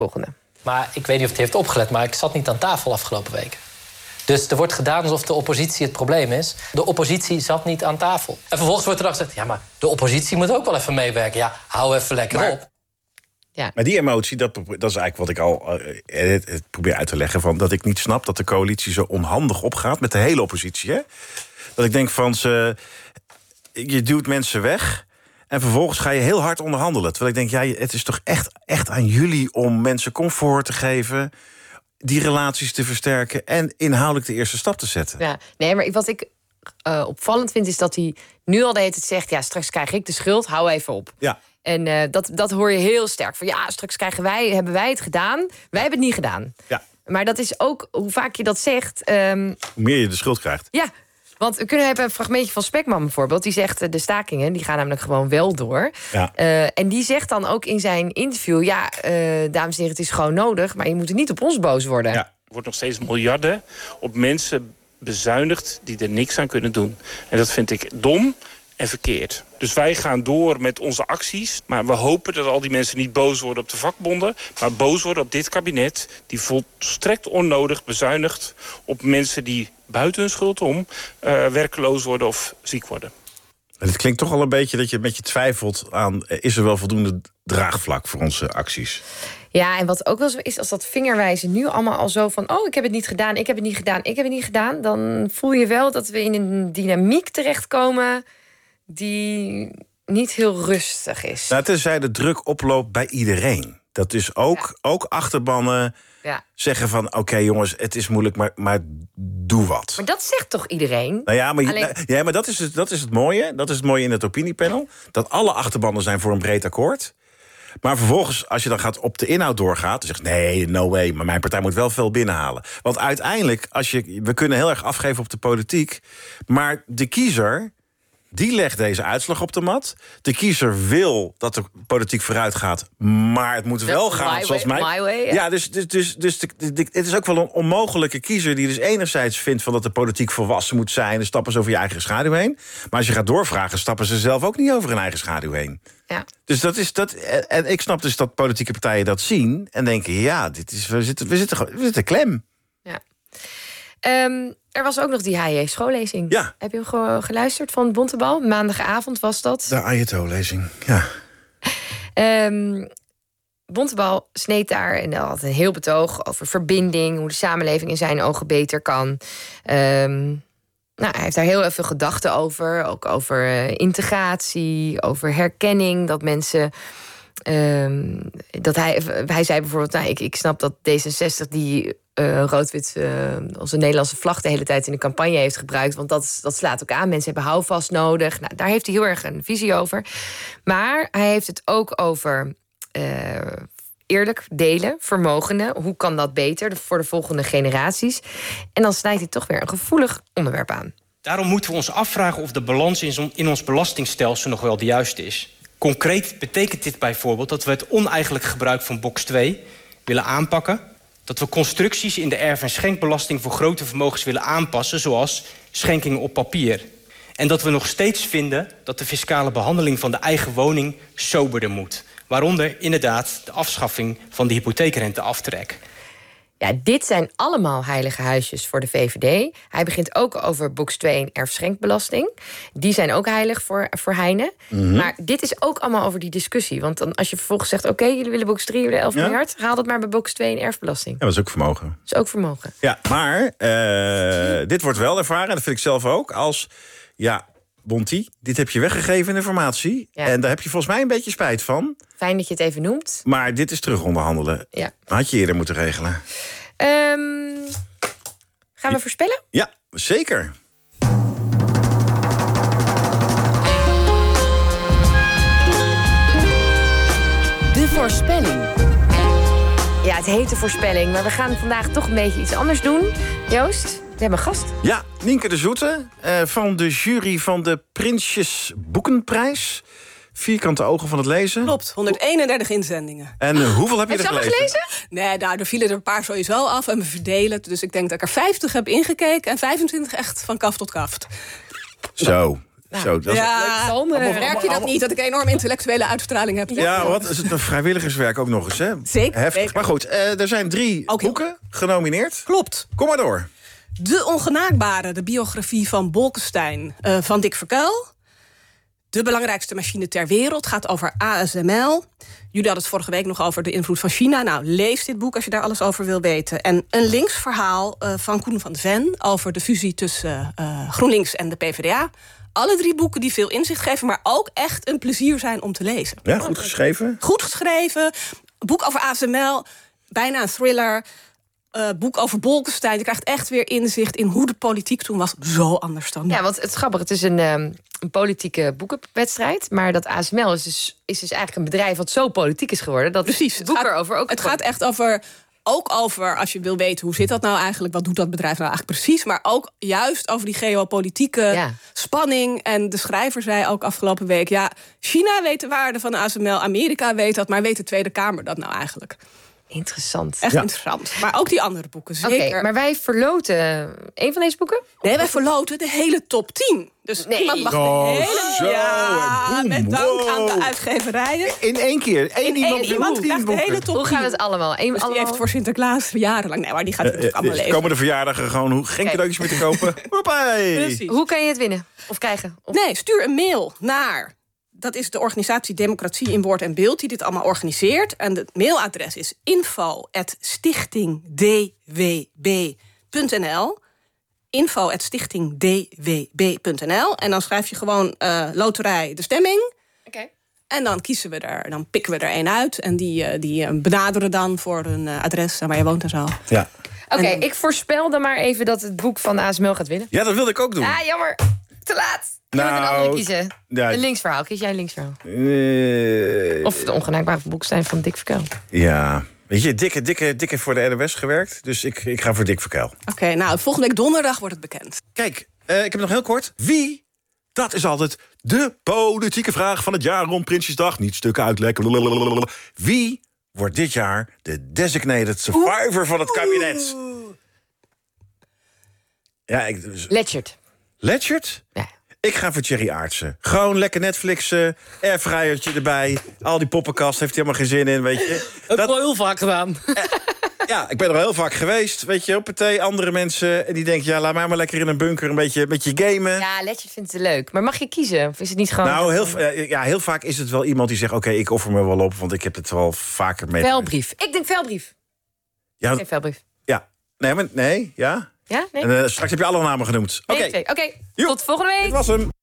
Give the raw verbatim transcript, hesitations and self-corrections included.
Volgende. Maar ik weet niet of het heeft opgelet, maar ik zat niet aan tafel afgelopen week. Dus er wordt gedaan alsof de oppositie het probleem is. De oppositie zat niet aan tafel. En vervolgens wordt er dan gezegd, ja, maar de oppositie moet ook wel even meewerken. Ja, hou even lekker maar, op. Ja. Maar die emotie, dat, dat is eigenlijk wat ik al uh, het, het probeer uit te leggen. Van dat ik niet snap dat de coalitie zo onhandig opgaat met de hele oppositie. Hè? Dat ik denk van, ze, je duwt mensen weg en vervolgens ga je heel hard onderhandelen. Terwijl ik denk, ja, het is toch echt, echt aan jullie om mensen comfort te geven, die relaties te versterken en inhoudelijk de eerste stap te zetten. Ja, nee, maar wat ik uh, opvallend vind is dat hij nu al de hele tijd zegt, ja, straks krijg ik de schuld, hou even op. Ja. En uh, dat, dat hoor je heel sterk. Van ja, straks krijgen wij, hebben wij het gedaan. Wij hebben het niet gedaan. Ja. Maar dat is ook, hoe vaak je dat zegt. Um, hoe meer je de schuld krijgt. Ja, want we kunnen hebben een fragmentje van Spekman bijvoorbeeld. Die zegt, uh, de stakingen, die gaan namelijk gewoon wel door. Ja. Uh, en die zegt dan ook in zijn interview, ja, uh, dames en heren, het is gewoon nodig, maar je moet er niet op ons boos worden. Ja. Er wordt nog steeds miljarden op mensen bezuinigd die er niks aan kunnen doen. En dat vind ik dom en verkeerd. Dus wij gaan door met onze acties. Maar we hopen dat al die mensen niet boos worden op de vakbonden, maar boos worden op dit kabinet, die volstrekt onnodig bezuinigt op mensen die buiten hun schuld om uh, werkeloos worden of ziek worden. Het klinkt toch al een beetje dat je met je twijfelt aan, is er wel voldoende draagvlak voor onze acties? Ja, en wat ook wel zo is, als dat vingerwijzen nu allemaal al zo van, oh, ik heb het niet gedaan, ik heb het niet gedaan, ik heb het niet gedaan, dan voel je wel dat we in een dynamiek terechtkomen die niet heel rustig is. Nou, tenzij de druk oploopt bij iedereen. Dat is ook, ja. ook achterbannen ja. zeggen van, oké okay, jongens, het is moeilijk, maar, maar doe wat. Maar dat zegt toch iedereen? Nou ja, maar, Alleen... nou, ja, maar dat, is het, dat is het mooie. Dat is het mooie in het opiniepanel. Dat alle achterbannen zijn voor een breed akkoord. Maar vervolgens, als je dan gaat op de inhoud doorgaat, dan zegt nee, no way, maar mijn partij moet wel veel binnenhalen. Want uiteindelijk, als je, we kunnen heel erg afgeven op de politiek, maar de kiezer, die legt deze uitslag op de mat. De kiezer wil dat de politiek vooruit gaat, maar het moet wel gaan my zoals way, mij. My way, ja. ja, dus, dus, dus, dus de, de, de, het is ook wel een onmogelijke kiezer die dus enerzijds vindt van dat de politiek volwassen moet zijn en stappen ze over je eigen schaduw heen. Maar als je gaat doorvragen, stappen ze zelf ook niet over hun eigen schaduw heen. Ja. Dus dat is dat. En ik snap dus dat politieke partijen dat zien en denken, ja, dit is, we zitten, we zitten, we zitten klem. Ja. Um, er was ook nog die H J schoollezing. Ja. Heb je hem geluisterd van Bontebal? Maandagavond was dat. De Ayato-lezing, ja. Um, Bontebal sneed daar en had een heel betoog over verbinding, hoe de samenleving in zijn ogen beter kan. Um, nou, hij heeft daar heel veel gedachten over. Ook over uh, integratie, over herkenning, dat mensen. Um, dat hij, hij zei bijvoorbeeld, nou, ik, ik snap dat D zesenzestig die uh, rood-wit uh, als een Nederlandse vlag de hele tijd in de campagne heeft gebruikt, want dat, dat slaat ook aan. Mensen hebben houvast nodig. Nou, daar heeft hij heel erg een visie over. Maar hij heeft het ook over uh, eerlijk delen, vermogenden. Hoe kan dat beter voor de volgende generaties? En dan snijdt hij toch weer een gevoelig onderwerp aan. Daarom moeten we ons afvragen of de balans in ons belastingstelsel nog wel de juiste is. Concreet betekent dit bijvoorbeeld dat we het oneigenlijk gebruik van box twee willen aanpakken, dat we constructies in de erf- en schenkbelasting voor grote vermogens willen aanpassen, zoals schenkingen op papier. En dat we nog steeds vinden dat de fiscale behandeling van de eigen woning soberder moet. Waaronder inderdaad de afschaffing van de hypotheekrenteaftrek. Ja, dit zijn allemaal heilige huisjes voor de V V D. Hij begint ook over box twee en erfschenkbelasting. Die zijn ook heilig voor, voor Heine. Mm-hmm. Maar dit is ook allemaal over die discussie. Want dan, als je vervolgens zegt, oké, okay, jullie willen box drie, jullie elf ja? miljard... haal dat maar bij box twee en erfbelasting. Ja, dat is ook vermogen. Dat is ook vermogen. Ja, maar uh, dit wordt wel ervaren, en dat vind ik zelf ook, als, ja, Bonti, dit heb je weggegeven in informatie. Ja. En daar heb je volgens mij een beetje spijt van. Fijn dat je het even noemt. Maar dit is terug onderhandelen. Ja. Had je eerder moeten regelen. Um, gaan we voorspellen? Ja, zeker. De voorspelling. Ja, het heet de voorspelling, maar we gaan vandaag toch een beetje iets anders doen. Joost, we hebben een gast. Ja, Nienke de Zoete, uh, van de jury van de Prinsjes Boekenprijs. Vierkante ogen van het lezen. Klopt, honderdeenendertig inzendingen. En uh, hoeveel heb je heb er gelezen? gelezen? Nee, nou, er vielen er een paar sowieso af en we verdelen het. Dus ik denk dat ik er vijftig heb ingekeken en vijfentwintig echt van kaft tot kaft. Zo. Nou, Zo, dat is- Ja, Sander. merk je dat niet, dat ik een enorm intellectuele uitstraling heb? Ja, wat is het een vrijwilligerswerk ook nog eens, hè? Zeker, Heftig. zeker. Maar goed, eh, er zijn drie Ook heel boeken genomineerd. Klopt. Kom maar door. De Ongenaakbare, de biografie van Bolkestein uh, van Dick Verkuil. De belangrijkste machine ter wereld gaat over A S M L. Jullie hadden het vorige week nog over de invloed van China. Nou, lees dit boek als je daar alles over wil weten. En een links verhaal uh, van Koen van Ven over de fusie tussen uh, GroenLinks en de P v d A. Alle drie boeken die veel inzicht geven, maar ook echt een plezier zijn om te lezen. Ja, goed geschreven. Goed geschreven. Boek over A S M L, bijna een thriller. Uh, boek over Bolkestein. Je krijgt echt weer inzicht in hoe de politiek toen was. Zo anders dan nu. Ja, want het is grappig. Het is een, um, een politieke boekenwedstrijd. Maar dat A S M L is dus, is dus eigenlijk een bedrijf wat zo politiek is geworden. Dat Precies. het boek gaat, erover ook. Het gaat echt over... Ook over, als je wil weten hoe zit dat nou eigenlijk... wat doet dat bedrijf nou eigenlijk precies... maar ook juist over die geopolitieke Ja. spanning. En de schrijver zei ook afgelopen week... ja, China weet de waarde van de A S M L, Amerika weet dat... maar weet de Tweede Kamer dat nou eigenlijk? Interessant. Echt Ja. interessant. Maar ook die andere boeken, Oké, zeker. maar wij verloten een van deze boeken? Nee, wij verloten de hele top tien. Dus Nee. iemand mag Oh, de hele... zo, ja, en boem, met dank aan de wow. uitgeverijen. In één keer. Eén In iemand, één iemand tien krijgt de boeken. hele top Hoe gaan we tien. het allemaal? Eén, Dus die allemaal? heeft voor Sinterklaas jarenlang... Nee, maar die gaat het natuurlijk allemaal De lezen. komende verjaardagen gewoon hoe- geen Oké. cadeautjes meer te kopen. Hoppai. Precies. Hoe kan je het winnen? Of krijgen? Of... Nee, stuur een mail naar... Dat is de organisatie Democratie in Woord en Beeld... die dit allemaal organiseert. En het mailadres is info at stichting d w b punt n l. info at stichting d w b punt n l. En dan schrijf je gewoon uh, loterij de stemming... Oké. En dan kiezen we er, dan pikken we er één uit. En die, uh, die uh, benaderen dan voor hun uh, adres en waar je woont en zo. Ja. Oké, En dan- ik voorspel dan maar even dat het boek van A S M L gaat winnen. ja, dat wilde ik ook doen. Ah, jammer. Te laat. Je moet een Nou, andere kiezen. ja. Een linksverhaal. Kies jij een linksverhaal? Eh, Of de ongenaakbare boekstein van Dick Verkuil. Ja. Weet je, dikke, dikke, dikke voor de N O S gewerkt. Dus ik, ik ga voor Dick Verkuil. Oké, okay, nou, volgende week donderdag wordt het bekend. Kijk, uh, ik heb nog heel kort. Wie? Dat is altijd de politieke vraag van het jaar rond Prinsjesdag. Niet stukken uitlekken. Blablabla. Wie wordt dit jaar de designated survivor van het kabinet? Ja, ik... Dus... Letchert. Letchert? Ja. Ik ga voor Thierry Aartsen. Gewoon lekker Netflixen, airfryertje erbij. Al die poppenkast heeft hij helemaal geen zin in, weet je. Heb ik Dat, wel heel vaak gedaan. ja, ik ben er al heel vaak geweest, weet je. Op een thee, andere mensen. En die denken, ja, laat mij maar lekker in een bunker een beetje, een beetje gamen. Ja, Letchert vindt het leuk. Maar mag je kiezen? Of is het niet gewoon... Nou, heel, eh, ja, heel vaak is het wel iemand die zegt... oké, ik offer me wel op, want ik heb het wel vaker met... Velbrief. Ik denk Velbrief. Ja, Ik denk Velbrief. ja. Nee, maar, nee, ja. Ja? Nee? En uh, straks heb je alle namen genoemd. Oké, Nee, twee. Oké, Joep. tot volgende week. dit was hem.